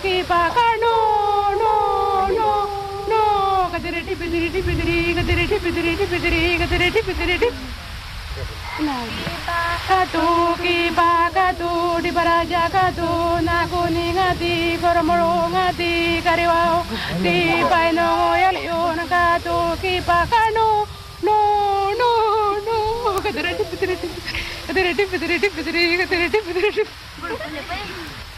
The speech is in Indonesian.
ki pa ka no no no no kadiri dipidiri dipidiri kadiri dipidiri dipidiri kadiri dipidiri dip katu ki pa katu di baraja katu naku ningati koromoro ngati kariwao di paino yalio nakatu ki pa ka no no no no kadiri dipidiri kadiri dipidiri dipidiri kadiri dipidiri dip